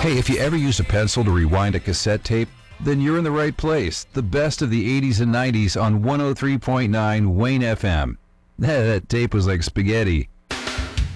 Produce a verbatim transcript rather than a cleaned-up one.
Hey, if you ever use a pencil to rewind a cassette tape, then you're in the right place. The best of the eighties and nineties on one oh three point nine Wayne F M. That tape was like spaghetti.